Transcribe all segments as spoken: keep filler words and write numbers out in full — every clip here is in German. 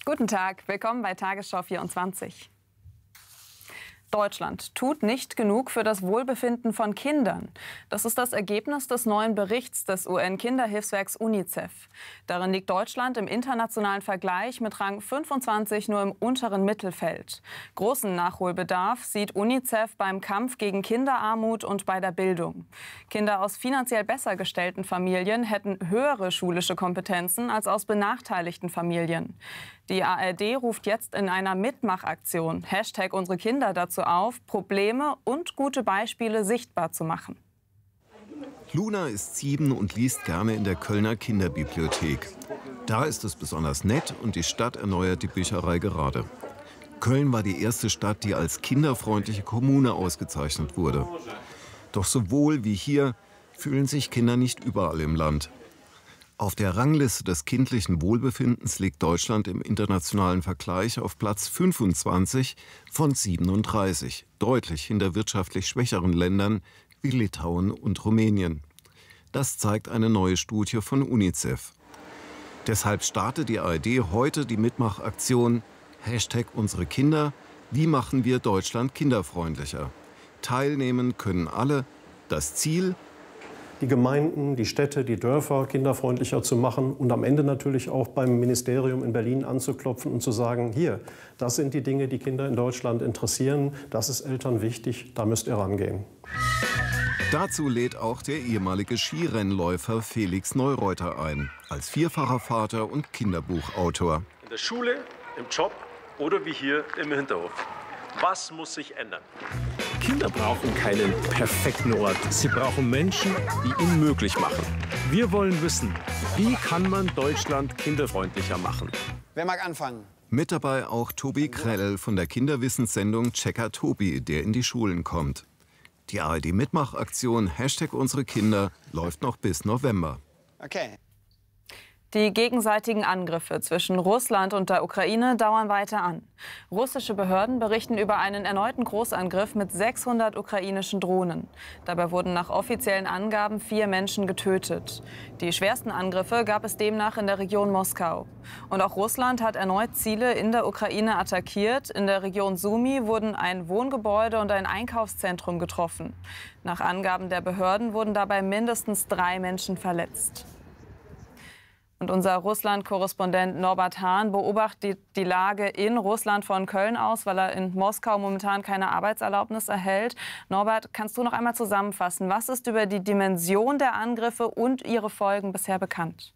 Guten Tag, willkommen bei Tagesschau vierundzwanzig. Deutschland tut nicht genug für das Wohlbefinden von Kindern. Das ist das Ergebnis des neuen Berichts des U N-Kinderhilfswerks UNICEF. Darin liegt Deutschland im internationalen Vergleich mit Rang fünfundzwanzig nur im unteren Mittelfeld. Großen Nachholbedarf sieht UNICEF beim Kampf gegen Kinderarmut und bei der Bildung. Kinder aus finanziell besser gestellten Familien hätten höhere schulische Kompetenzen als aus benachteiligten Familien. Die A R D ruft jetzt in einer Mitmachaktion, Hashtag unsere Kinder, dazu auf, Probleme und gute Beispiele sichtbar zu machen. Luna ist sieben und liest gerne in der Kölner Kinderbibliothek. Da ist es besonders nett und die Stadt erneuert die Bücherei gerade. Köln war die erste Stadt, die als kinderfreundliche Kommune ausgezeichnet wurde. Doch sowohl wie hier fühlen sich Kinder nicht überall im Land. Auf der Rangliste des kindlichen Wohlbefindens liegt Deutschland im internationalen Vergleich auf Platz fünfundzwanzig von siebenunddreißig, deutlich hinter wirtschaftlich schwächeren Ländern wie Litauen und Rumänien. Das zeigt eine neue Studie von UNICEF. Deshalb startet die A R D heute die Mitmachaktion Hashtag unsere Kinder. Wie machen wir Deutschland kinderfreundlicher? Teilnehmen können alle. Das Ziel: die Gemeinden, die Städte, die Dörfer kinderfreundlicher zu machen und am Ende natürlich auch beim Ministerium in Berlin anzuklopfen und zu sagen, hier, das sind die Dinge, die Kinder in Deutschland interessieren, das ist Eltern wichtig, da müsst ihr rangehen. Dazu lädt auch der ehemalige Skirennläufer Felix Neureuter ein, als vierfacher Vater und Kinderbuchautor. In der Schule, im Job oder wie hier im Hinterhof. Was muss sich ändern? Kinder brauchen keinen perfekten Ort. Sie brauchen Menschen, die ihn möglich machen. Wir wollen wissen, wie kann man Deutschland kinderfreundlicher machen? Wer mag anfangen? Mit dabei auch Tobi Krell von der Kinderwissenssendung Checker Tobi, der in die Schulen kommt. Die A R D-Mitmachaktion Hashtag unsere Kinder läuft noch bis November. Okay. Die gegenseitigen Angriffe zwischen Russland und der Ukraine dauern weiter an. Russische Behörden berichten über einen erneuten Großangriff mit sechshundert ukrainischen Drohnen. Dabei wurden nach offiziellen Angaben vier Menschen getötet. Die schwersten Angriffe gab es demnach in der Region Moskau. Und auch Russland hat erneut Ziele in der Ukraine attackiert. In der Region Sumy wurden ein Wohngebäude und ein Einkaufszentrum getroffen. Nach Angaben der Behörden wurden dabei mindestens drei Menschen verletzt. Und unser Russland-Korrespondent Norbert Hahn beobachtet die Lage in Russland von Köln aus, weil er in Moskau momentan keine Arbeitserlaubnis erhält. Norbert, kannst du noch einmal zusammenfassen, was ist über die Dimension der Angriffe und ihre Folgen bisher bekannt?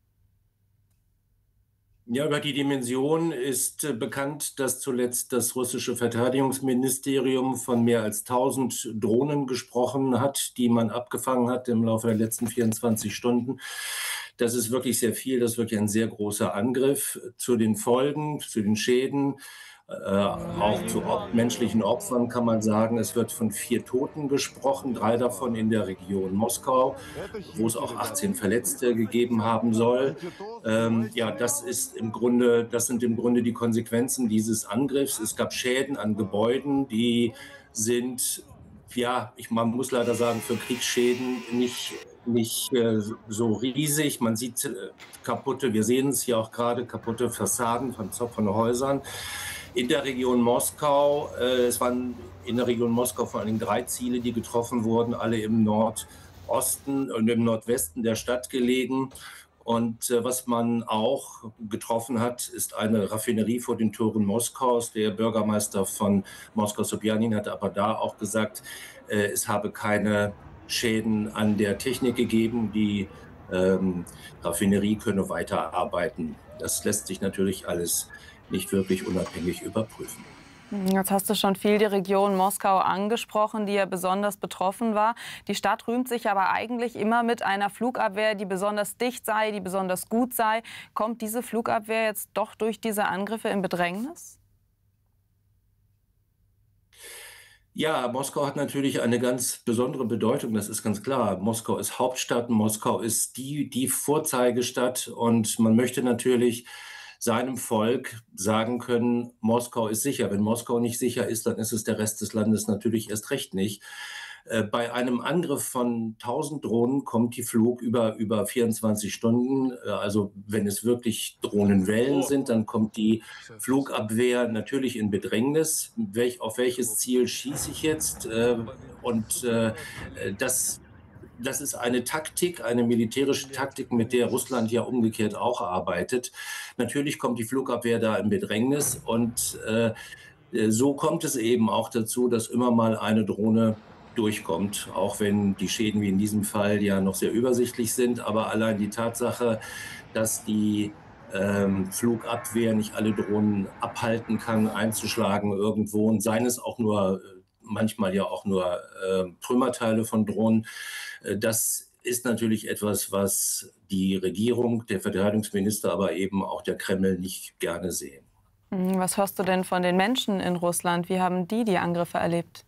Ja, über die Dimension ist äh, bekannt, dass zuletzt das russische Verteidigungsministerium von mehr als tausend Drohnen gesprochen hat, die man abgefangen hat im Laufe der letzten vierundzwanzig Stunden. Das ist wirklich sehr viel, das ist wirklich ein sehr großer Angriff. Zu den Folgen, zu den Schäden, äh, auch zu op- menschlichen Opfern kann man sagen, es wird von vier Toten gesprochen, drei davon in der Region Moskau, wo es auch achtzehn Verletzte gegeben haben soll. Ähm, ja, das ist im Grunde, das sind im Grunde die Konsequenzen dieses Angriffs. Es gab Schäden an Gebäuden, die sind, ja, ich, man muss leider sagen, für Kriegsschäden nicht, nicht äh, so riesig. Man sieht äh, kaputte, wir sehen es hier auch gerade, kaputte Fassaden von, von Häusern. In der Region Moskau, äh, es waren in der Region Moskau vor allem drei Ziele, die getroffen wurden, alle im Nordosten und im Nordwesten der Stadt gelegen. Und äh, was man auch getroffen hat, ist eine Raffinerie vor den Toren Moskaus. Der Bürgermeister von Moskau, Sobjanin, hat aber da auch gesagt, äh, es habe keine Schäden an der Technik gegeben. Die ähm, Raffinerie könne weiterarbeiten. Das lässt sich natürlich alles nicht wirklich unabhängig überprüfen. Jetzt hast du schon viel die Region Moskau angesprochen, die ja besonders betroffen war. Die Stadt rühmt sich aber eigentlich immer mit einer Flugabwehr, die besonders dicht sei, die besonders gut sei. Kommt diese Flugabwehr jetzt doch durch diese Angriffe in Bedrängnis? Ja, Moskau hat natürlich eine ganz besondere Bedeutung, das ist ganz klar. Moskau ist Hauptstadt, Moskau ist die, die Vorzeigestadt und man möchte natürlich seinem Volk sagen können, Moskau ist sicher. Wenn Moskau nicht sicher ist, dann ist es der Rest des Landes natürlich erst recht nicht. Äh, bei einem Angriff von tausend Drohnen kommt die Flug über, über vierundzwanzig Stunden. Äh, also wenn es wirklich Drohnenwellen sind, dann kommt die Flugabwehr natürlich in Bedrängnis. Welch, auf welches Ziel schieße ich jetzt? Äh, und äh, das Das ist eine Taktik, eine militärische Taktik, mit der Russland ja umgekehrt auch arbeitet. Natürlich kommt die Flugabwehr da in Bedrängnis und äh, so kommt es eben auch dazu, dass immer mal eine Drohne durchkommt, auch wenn die Schäden wie in diesem Fall ja noch sehr übersichtlich sind. Aber allein die Tatsache, dass die ähm, Flugabwehr nicht alle Drohnen abhalten kann, einzuschlagen irgendwo und seien es auch nur manchmal ja auch nur äh, Trümmerteile von Drohnen. Äh, das ist natürlich etwas, was die Regierung, der Verteidigungsminister, aber eben auch der Kreml nicht gerne sehen. Was hörst du denn von den Menschen in Russland? Wie haben die die Angriffe erlebt?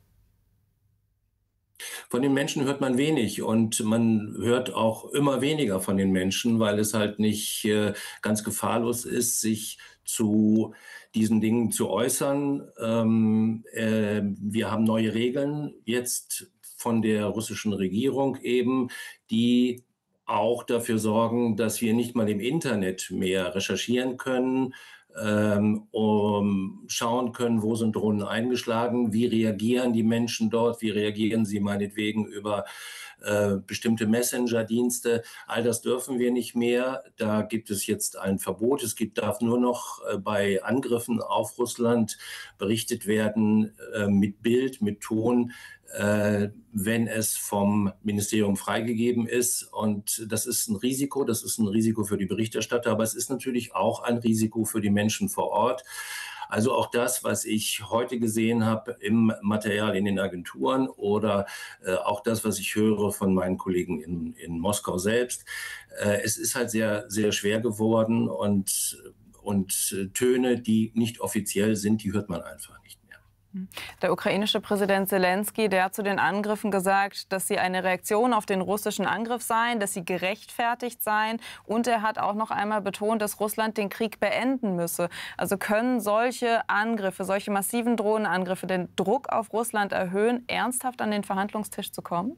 Von den Menschen hört man wenig und man hört auch immer weniger von den Menschen, weil es halt nicht äh, ganz gefahrlos ist, sich zu diesen Dingen zu äußern. Ähm, äh, wir haben neue Regeln jetzt von der russischen Regierung eben, die auch dafür sorgen, dass wir nicht mal im Internet mehr recherchieren können, ähm, um schauen können, wo sind Drohnen eingeschlagen, wie reagieren die Menschen dort, wie reagieren sie meinetwegen über äh, bestimmte Messenger-Dienste. All das dürfen wir nicht mehr. Da gibt es jetzt ein Verbot. Es gibt, darf nur noch äh, bei Angriffen auf Russland berichtet werden äh, mit Bild, mit Ton, äh, wenn es vom Ministerium freigegeben ist. Und das ist ein Risiko, das ist ein Risiko für die Berichterstatter, aber es ist natürlich auch ein Risiko für die Menschen vor Ort. Also auch das, was ich heute gesehen habe im Material in den Agenturen oder äh, auch das, was ich höre von meinen Kollegen in, in Moskau selbst. Äh, es ist halt sehr, sehr schwer geworden und, und äh, Töne, die nicht offiziell sind, die hört man einfach nicht mehr. Der ukrainische Präsident Selenskyj, der hat zu den Angriffen gesagt, dass sie eine Reaktion auf den russischen Angriff seien, dass sie gerechtfertigt seien. Und er hat auch noch einmal betont, dass Russland den Krieg beenden müsse. Also können solche Angriffe, solche massiven Drohnenangriffe den Druck auf Russland erhöhen, ernsthaft an den Verhandlungstisch zu kommen?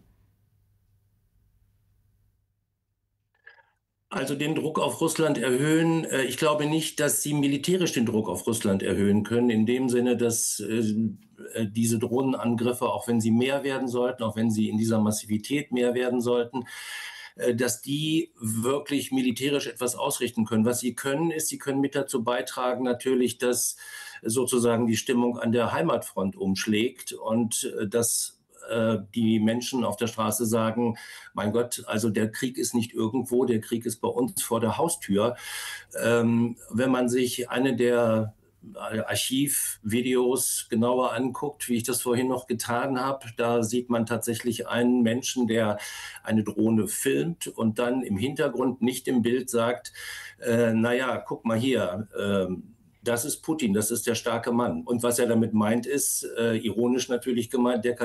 Also den Druck auf Russland erhöhen. Ich glaube nicht, dass sie militärisch den Druck auf Russland erhöhen können, in dem Sinne, dass äh, diese Drohnenangriffe, auch wenn sie mehr werden sollten, auch wenn sie in dieser Massivität mehr werden sollten, äh, dass die wirklich militärisch etwas ausrichten können. Was sie können, ist, sie können mit dazu beitragen, natürlich, dass sozusagen die Stimmung an der Heimatfront umschlägt und äh, dass die Menschen auf der Straße sagen, mein Gott, also der Krieg ist nicht irgendwo, der Krieg ist bei uns vor der Haustür. Ähm, wenn man sich eine der Archivvideos genauer anguckt, wie ich das vorhin noch getan habe, da sieht man tatsächlich einen Menschen, der eine Drohne filmt und dann im Hintergrund, nicht im Bild, sagt, äh, naja, guck mal hier, äh, das ist Putin, das ist der starke Mann. Und was er damit meint, ist, äh, ironisch natürlich gemeint, der kann